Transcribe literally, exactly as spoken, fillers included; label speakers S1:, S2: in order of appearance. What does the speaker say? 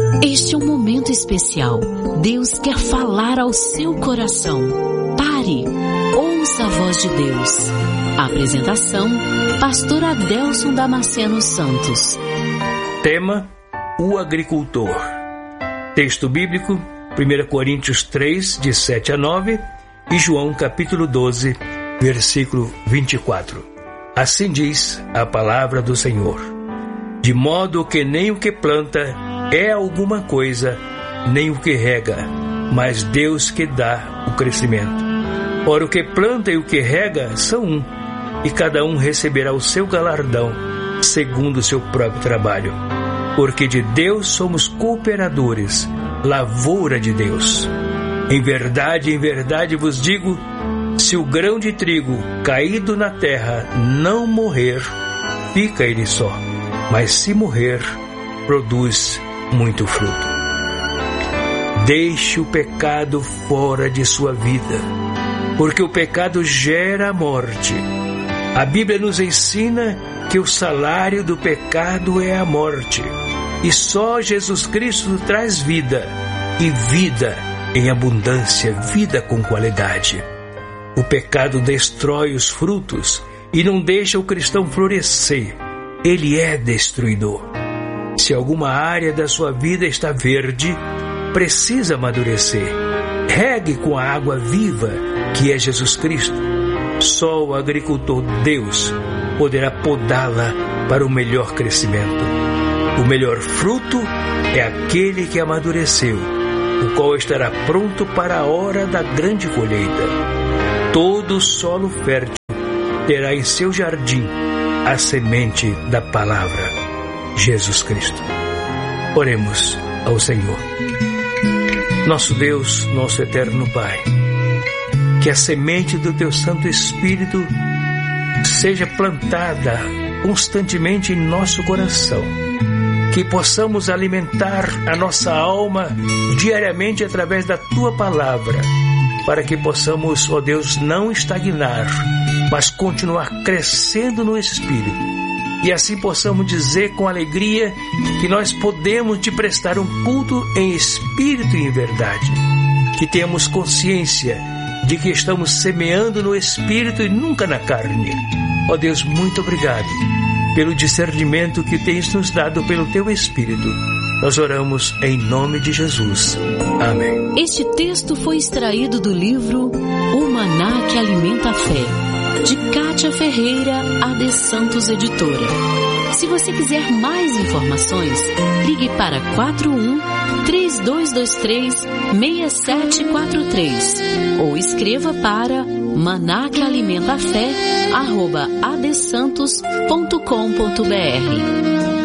S1: Este é um momento especial. Deus quer falar ao seu coração. Pare, ouça a voz de Deus. Apresentação, Pastor Adelson Damasceno Santos.
S2: Tema: o agricultor. Texto bíblico: primeira Coríntios três, de sete a nove, e João capítulo doze, versículo vinte e quatro. Assim diz a palavra do Senhor: de modo que nem o que planta é alguma coisa, nem o que rega, mas Deus que dá o crescimento. Ora, o que planta e o que rega são um, e cada um receberá o seu galardão, segundo o seu próprio trabalho. Porque de Deus somos cooperadores, lavoura de Deus. Em verdade, em verdade vos digo, se o grão de trigo caído na terra não morrer, fica ele só, mas se morrer, produz muito fruto. Deixe o pecado fora de sua vida, porque o pecado gera a morte. A Bíblia nos ensina que o salário do pecado é a morte, e só Jesus Cristo traz vida, e vida em abundância, vida com qualidade. O pecado destrói os frutos e não deixa o cristão florescer. Ele é destruidor. Se alguma área da sua vida está verde, precisa amadurecer. Regue com a água viva, que é Jesus Cristo. Só o agricultor Deus poderá podá-la para o melhor crescimento. O melhor fruto é aquele que amadureceu, o qual estará pronto para a hora da grande colheita. Todo solo fértil terá em seu jardim a semente da palavra, Jesus Cristo. Oremos ao Senhor. Nosso Deus, nosso eterno Pai, que a semente do Teu Santo Espírito seja plantada constantemente em nosso coração, que possamos alimentar a nossa alma diariamente através da Tua Palavra, para que possamos, ó Deus, não estagnar, mas continuar crescendo no Espírito, e assim possamos dizer com alegria que nós podemos te prestar um culto em espírito e em verdade, que tenhamos consciência de que estamos semeando no Espírito e nunca na carne. Ó Deus, muito obrigado pelo discernimento que tens nos dado pelo Teu Espírito. Nós oramos em nome de Jesus. Amém.
S1: Este texto foi extraído do livro O Maná que Alimenta a Fé, de Cátia Ferreira, A D Santos Editora. Se você quiser mais informações, ligue para quatro um, três dois dois três, seis sete quatro três ou escreva para maná que alimenta a fé arroba adsantos ponto com ponto br.